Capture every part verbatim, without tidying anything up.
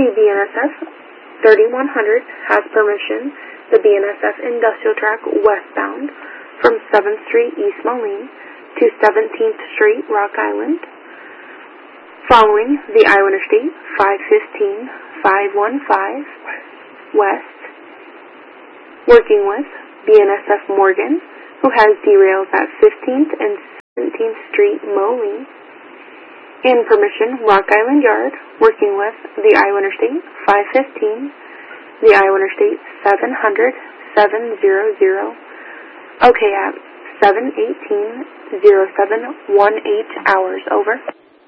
B N S F thirty-one hundred has permission the B N S F Industrial Track westbound from seventh Street East Moline to seventeenth Street Rock Island, following the Iowa Interstate five fifteen, five fifteen west, working with B N S F Morgan, who has derails at fifteenth and seventeenth Street Moline, and permission Rock Island Yard, working with the Iowa Interstate five fifteen, the Iowa Interstate seven hundred, seven hundred, okay at seven eighteen, oh seven eighteen hours, over.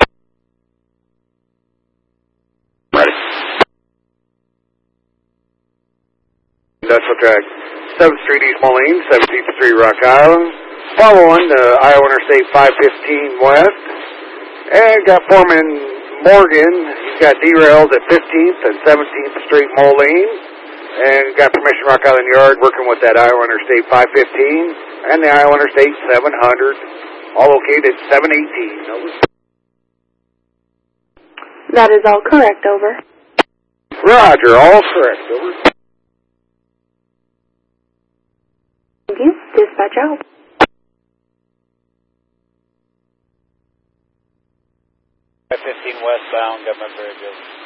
Ready. Industrial Track seventh Street East Moline, seventeenth Street Rock Island, following the Iowa Interstate five fifteen west, and got Foreman Morgan. He's got derails at fifteenth and seventeenth Street Moline, and got permission Rock Island Yard, working with that Iowa Interstate five fifteen and the Iowa Interstate seven hundred, all located at seven eighteen. Over. That is all correct, over. Roger, all correct, over. Thank you. Dispatch out. five fifteen westbound, Government Bridge.